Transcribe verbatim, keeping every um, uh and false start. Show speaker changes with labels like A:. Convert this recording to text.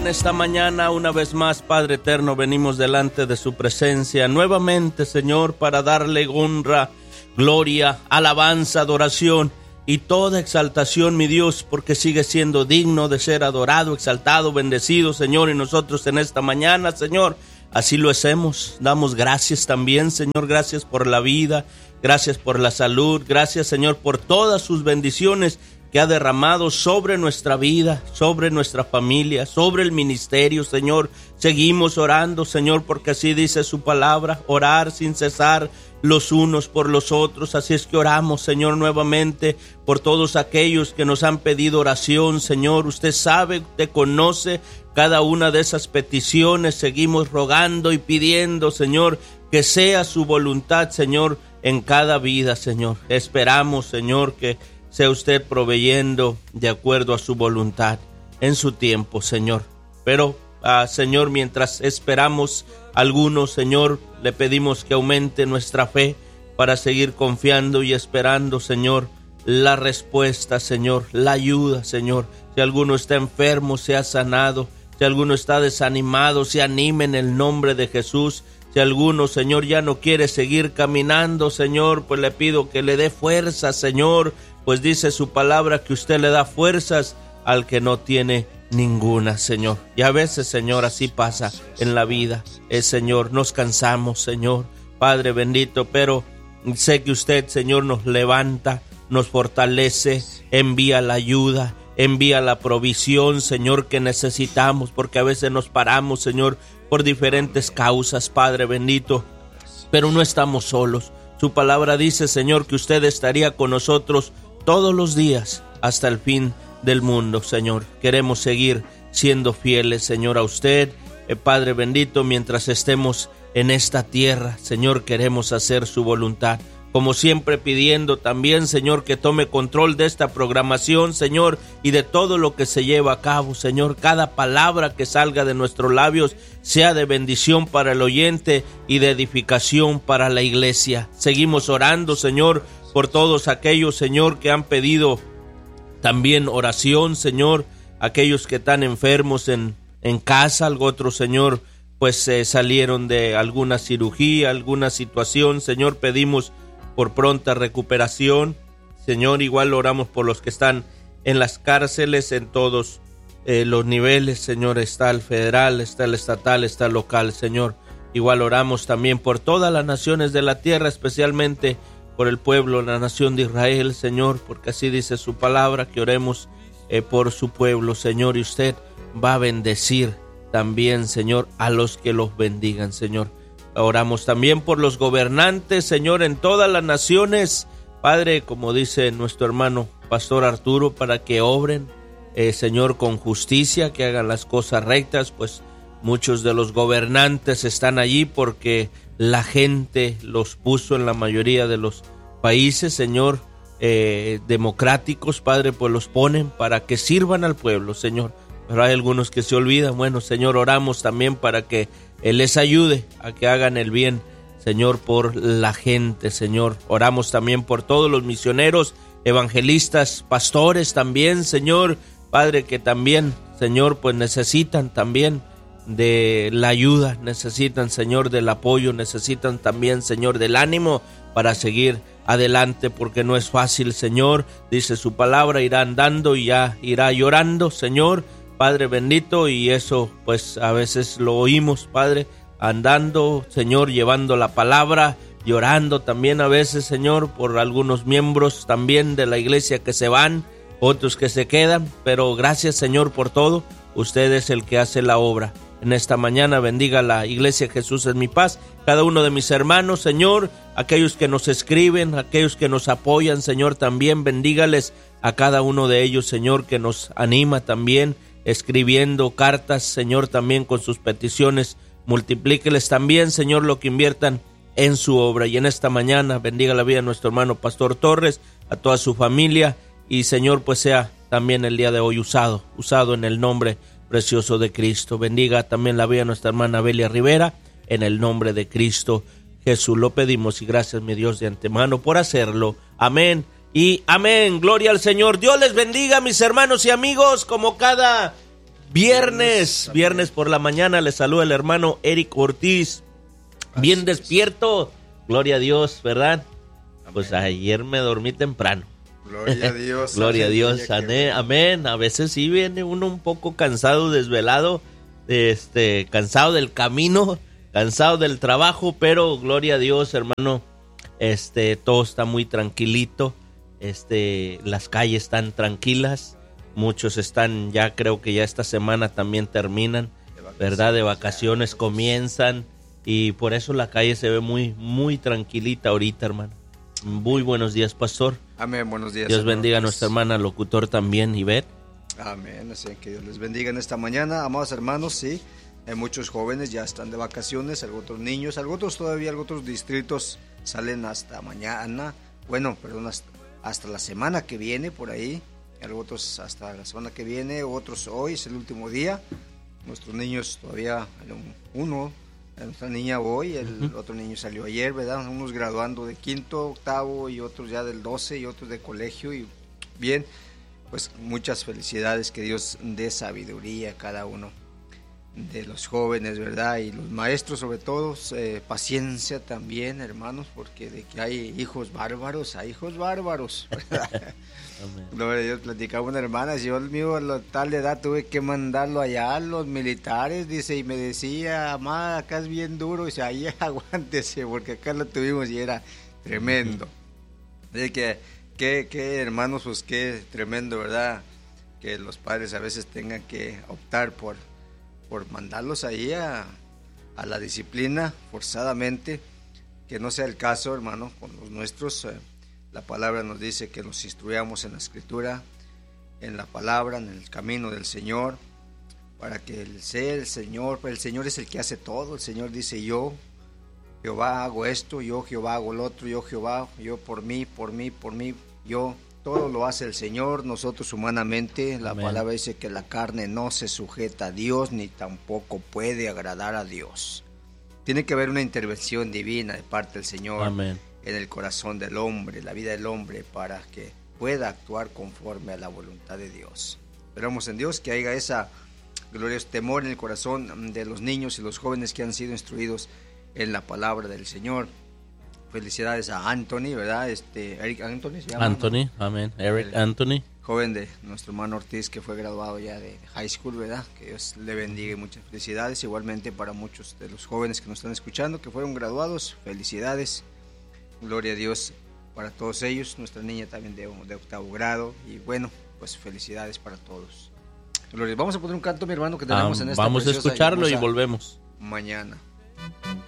A: esta mañana, una vez más, Padre eterno, venimos delante de su presencia nuevamente, Señor, para darle honra, gloria, alabanza, adoración y toda exaltación, mi Dios, porque sigue siendo digno de ser adorado, exaltado, bendecido, Señor, y nosotros en esta mañana, Señor, así lo hacemos. Damos gracias también, Señor, gracias por la vida, gracias por la salud, gracias, Señor, por todas sus bendiciones que ha derramado sobre nuestra vida, sobre nuestra familia, sobre el ministerio, Señor. Seguimos orando, Señor, porque así dice su palabra, orar sin cesar los unos por los otros. Así es que oramos, Señor, nuevamente por todos aquellos que nos han pedido oración, Señor. Usted sabe, usted conoce cada una de esas peticiones. Seguimos rogando y pidiendo, Señor, que sea su voluntad, Señor, en cada vida, Señor. Esperamos, Señor, que sea usted proveyendo de acuerdo a su voluntad en su tiempo, Señor. Pero, ah, Señor, mientras esperamos algunos, Señor, le pedimos que aumente nuestra fe para seguir confiando y esperando, Señor, la respuesta, Señor, la ayuda, Señor. Si alguno está enfermo, sea sanado. Si alguno está desanimado, se anime en el nombre de Jesús. Si alguno, Señor, ya no quiere seguir caminando, Señor, pues le pido que le dé fuerza, Señor, pues dice su palabra que usted le da fuerzas al que no tiene ninguna, Señor. Y a veces, Señor, así pasa en la vida. Eh, Señor, nos cansamos, Señor, Padre bendito, pero sé que usted, Señor, nos levanta, nos fortalece, envía la ayuda, envía la provisión, Señor, que necesitamos, porque a veces nos paramos, Señor, por diferentes causas, Padre bendito, pero no estamos solos. Su palabra dice, Señor, que usted estaría con nosotros todos los días hasta el fin del mundo, Señor. Queremos seguir siendo fieles, Señor, a usted, eh, Padre bendito, mientras estemos en esta tierra, Señor, queremos hacer su voluntad. Como siempre pidiendo también, Señor, que tome control de esta programación, Señor, y de todo lo que se lleva a cabo, Señor. Cada palabra que salga de nuestros labios sea de bendición para el oyente y de edificación para la iglesia. Seguimos orando, Señor, por todos aquellos, Señor, que han pedido también oración, Señor. Aquellos que están enfermos en, en casa, algo otro, Señor, pues eh, salieron de alguna cirugía, alguna situación, Señor, pedimos por pronta recuperación, Señor. Igual oramos por los que están en las cárceles en todos eh, los niveles, Señor. Está el federal, está el estatal, está el local, Señor. Igual oramos también por todas las naciones de la tierra, especialmente por el pueblo, la nación de Israel, Señor, porque así dice su palabra, que oremos eh, por su pueblo, Señor, y usted va a bendecir también, Señor, a los que los bendigan, Señor. Oramos también por los gobernantes, Señor, en todas las naciones, Padre, como dice nuestro hermano Pastor Arturo, para que obren, eh, Señor, con justicia, que hagan las cosas rectas, pues muchos de los gobernantes están allí porque la gente los puso en la mayoría de los países, Señor, eh, democráticos, Padre, pues los ponen para que sirvan al pueblo, Señor. Pero hay algunos que se olvidan. Bueno, Señor, oramos también para que Él les ayude a que hagan el bien, Señor, por la gente, Señor. Oramos también por todos los misioneros, evangelistas, pastores también, Señor. Padre, que también, Señor, pues necesitan también de la ayuda, necesitan, Señor, del apoyo, necesitan también, Señor, del ánimo para seguir adelante, porque no es fácil, Señor. Dice su palabra, irá andando y ya irá llorando, Señor, Padre bendito, y eso pues a veces lo oímos, Padre, andando, Señor, llevando la palabra, llorando también a veces, Señor, por algunos miembros también de la iglesia que se van, otros que se quedan, pero gracias, Señor, por todo. Usted es el que hace la obra. En esta mañana bendiga la iglesia Jesús es mi paz, cada uno de mis hermanos, Señor, aquellos que nos escriben, aquellos que nos apoyan, Señor, también bendígales a cada uno de ellos, Señor, que nos anima también, escribiendo cartas, Señor, también con sus peticiones. Multiplíqueles también, Señor, lo que inviertan en su obra. Y en esta mañana bendiga la vida de nuestro hermano Pastor Torres, a toda su familia, y Señor, pues sea también el día de hoy usado, usado en el nombre precioso de Cristo. Bendiga también la vida de nuestra hermana Belia Rivera, en el nombre de Cristo Jesús. Lo pedimos y gracias, mi Dios, de antemano por hacerlo. Amén y amén. Gloria al Señor. Dios les bendiga, mis hermanos y amigos, como cada Viernes, viernes por la mañana, le saluda el hermano Eric Ortiz. Bien despierto, gloria a Dios, ¿verdad? Amén. Pues ayer me dormí temprano.
B: Gloria a Dios.
A: Gloria a Dios, amén, amén. A veces sí viene uno un poco cansado, desvelado, este, cansado del camino, cansado del trabajo, pero gloria a Dios, hermano, este, todo está muy tranquilito, este, las calles están tranquilas, muchos están, ya creo que ya esta semana también terminan, ¿verdad? De vacaciones comienzan y por eso la calle se ve muy, muy tranquilita ahorita, hermano. Muy buenos días, pastor.
B: Amén, buenos días.
A: Dios bendiga a nuestra hermana locutor también, Ivette.
B: Amén, así que Dios les bendiga en esta mañana, amados hermanos, sí. Hay muchos jóvenes ya están de vacaciones, algunos otros niños, algunos todavía, algunos otros distritos salen hasta mañana, bueno, perdón, hasta, hasta la semana que viene por ahí, algunos hasta la semana que viene, otros hoy es el último día. Nuestros niños todavía, uno, nuestra niña hoy, el uh-huh. otro niño salió ayer, ¿verdad? Unos graduando de quinto, octavo y otros ya del doce y otros de colegio y bien, pues muchas felicidades, que Dios dé sabiduría a cada uno de los jóvenes, ¿verdad? Y los maestros sobre todo, eh, paciencia también, hermanos, porque de que hay hijos bárbaros, hay hijos bárbaros, ¿verdad? Gloria a Dios. Platicaba una hermana, yo el mío a la tal edad tuve que mandarlo allá a los militares, dice, y me decía, mamá, acá es bien duro, y dice, ahí aguántese, porque acá lo tuvimos y era tremendo. De que, que, que hermanos, pues qué tremendo, ¿verdad? Que los padres a veces tengan que optar por, por mandarlos ahí a, a la disciplina forzadamente, que no sea el caso, hermano, con los nuestros. eh, La palabra nos dice que nos instruyamos en la Escritura, en la palabra, en el camino del Señor, para que el sea el Señor, el Señor es el que hace todo. El Señor dice, yo, Jehová, hago esto, yo, Jehová, hago lo otro, yo, Jehová, yo por mí, por mí, por mí, yo, todo lo hace el Señor. Nosotros humanamente, la Amén. Palabra dice que la carne no se sujeta a Dios, ni tampoco puede agradar a Dios. Tiene que haber una intervención divina de parte del Señor. Amén. En el corazón del hombre, la vida del hombre, para que pueda actuar conforme a la voluntad de Dios. Esperamos en Dios que haya esa glorioso temor en el corazón de los niños y los jóvenes que han sido instruidos en la palabra del Señor. Felicidades a Anthony, ¿verdad? Este, Eric Anthony se llama.
A: Anthony, ¿no? Amén. Eric el Anthony.
B: Joven de nuestro hermano Ortiz, que fue graduado ya de high school, ¿verdad? Que Dios le bendiga y muchas felicidades. Igualmente para muchos de los jóvenes que nos están escuchando, que fueron graduados, felicidades. Gloria a Dios para todos ellos, nuestra niña también de, de octavo grado, y bueno, pues felicidades para todos. Gloria. Vamos a poner un canto, mi hermano, que tenemos um, en esta
A: Vamos a escucharlo y, y volvemos
B: mañana.